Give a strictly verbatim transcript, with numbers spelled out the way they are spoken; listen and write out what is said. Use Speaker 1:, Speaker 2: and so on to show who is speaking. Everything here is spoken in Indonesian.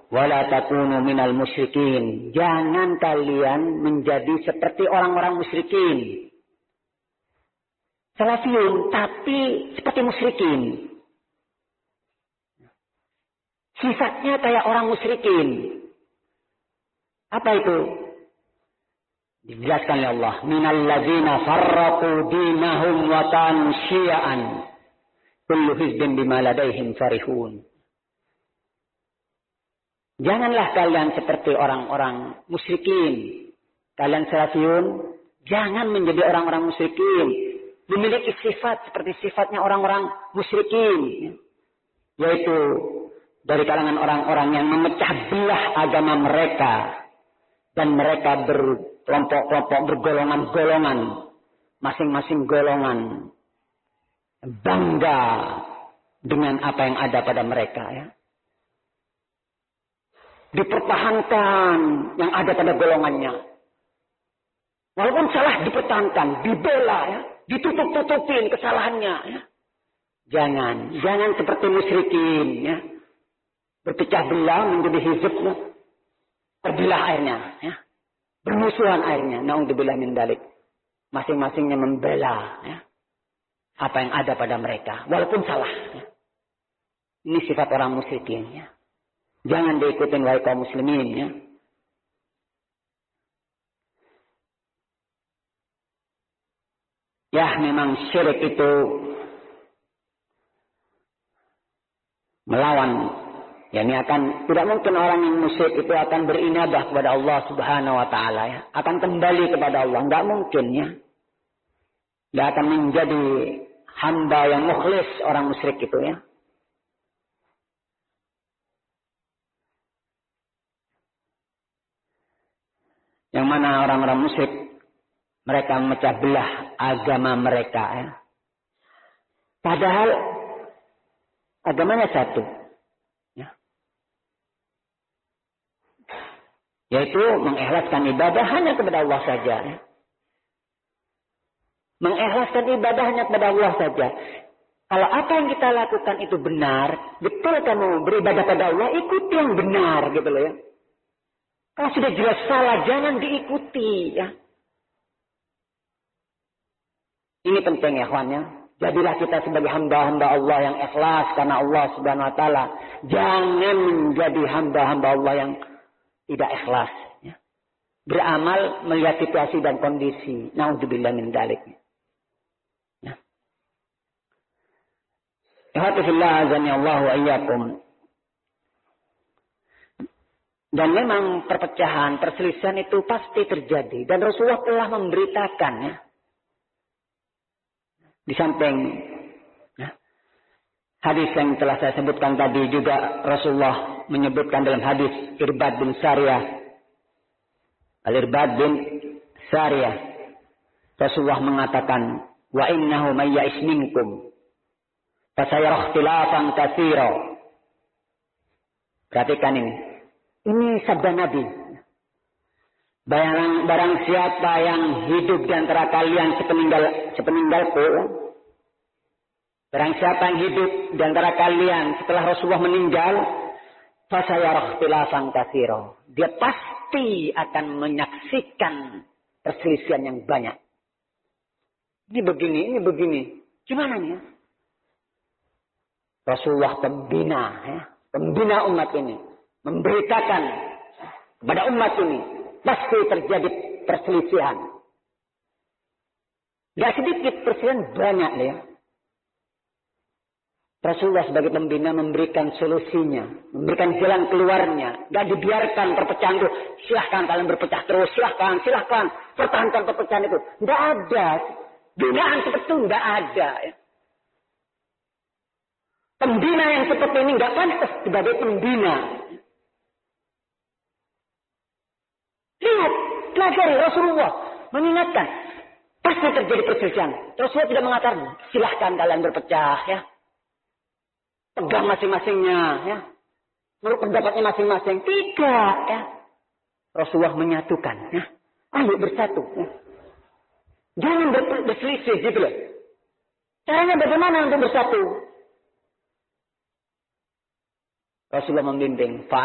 Speaker 1: wala takunu minal musyrikin. Jangan kalian menjadi seperti orang-orang musyrikin. Salafiyun tapi seperti musyrikin. Sifatnya kayak orang musyrikin. Apa itu? Dijelaskan oleh Allah, minal ladzina farraqu dinahum wa kanu syi'an kullu hizbin bima ladaihim farihun. Janganlah kalian seperti orang-orang musyrikin. Kalian salafiyun, jangan menjadi orang-orang musyrikin. Memiliki sifat seperti sifatnya orang-orang musyrikin. Yaitu dari kalangan orang-orang yang memecah belah agama mereka. Dan mereka berkelompok-kelompok, bergolongan-golongan. Masing-masing golongan bangga dengan apa yang ada pada mereka. Ya. Dipertahankan yang ada pada golongannya. Walaupun salah dipertahankan, dibela, ya. Ditutup-tutupin kesalahannya. Ya. Jangan, jangan seperti musyrikin. Ya. Berpecah belah menjadi hizb. Terbelah airnya. Ya. Bermusuhan airnya. Na'udzubillah min dalik. Masing-masingnya membela. Ya. Apa yang ada pada mereka. Walaupun salah. Ya. Ini sifat orang musyrikin. Ya. Jangan diikutin wahai kaum muslimin. Ya. Ya memang syirik itu melawan. Ya, ini akan tidak mungkin orang yang musyrik itu akan berinabah kepada Allah Subhanahu wa taala ya. Akan kembali kepada Allah, enggak mungkin ya. Dia akan menjadi hamba yang mukhlis orang musyrik itu ya. Yang mana orang-orang musyrik mereka memecah belah agama mereka ya. Padahal agamanya satu. Yaitu mengikhlaskan ibadah hanya kepada Allah saja. Ya. Mengikhlaskan ibadah hanya kepada Allah saja. Kalau apa yang kita lakukan itu benar, betul kamu beribadah pada Allah, ikuti yang benar gitu loh ya. Kalau sudah jelas salah, jangan diikuti ya. Ini penting ya kawan ya. Jadilah kita sebagai hamba-hamba Allah yang ikhlas karena Allah Subhanahu wa taala. Jangan menjadi hamba-hamba Allah yang tidak ikhlas. Ya. Beramal melihat situasi dan kondisi. Na'udzubillah min dalik. Ya. Ihwatifillah azani Allah wa iyyakum. Dan memang perpecahan, perselisihan itu pasti terjadi. Dan Rasulullah telah memberitakan. Ya. Di samping ya, hadis yang telah saya sebutkan tadi juga Rasulullah menyebutkan dalam hadis Irbad bin Sariyah. Al-Irbad bin Sariyah. Rasulullah mengatakan, wa innahu may ya'is minkum fasayara ikhtilafan katsira. Perhatikan ini. Ini sabda Nabi. Barang, barang siapa yang hidup di antara kalian sepeninggal sepeninggalku, barang siapa yang hidup di antara kalian setelah Rasulullah meninggal, fasayara ikhtilafan katsira. Dia pasti akan menyaksikan perselisihan yang banyak. Ini begini, ini begini. Gimana nih ya? Rasulullah pembina, ya, pembina umat ini, memberitakan kepada umat ini pasti terjadi perselisihan. Gak sedikit perselisihan, banyak ya. Rasulullah sebagai pembina memberikan solusinya, memberikan jalan keluarnya. Gak dibiarkan perpecahan itu. Silahkan kalian berpecah terus, silahkan, silahkan. Pertahankan perpecahan itu. Gak ada. Binaan seperti itu gak ada. Ya. Pembina yang seperti ini gak pantas sebagai pembina. Lihat, pelajari Rasulullah mengingatkan. Pasti terjadi perselisihan. Rasulullah tidak mengatakan, silahkan kalian berpecah ya. Pegang masing-masingnya, ya. Menurut pendapatnya masing-masing. Tidak, ya. Rasulullah menyatukan, ya. Ayo bersatu, ya. Jangan berselisih, gitu loh. Caranya bagaimana untuk bersatu? Rasulullah membimbing.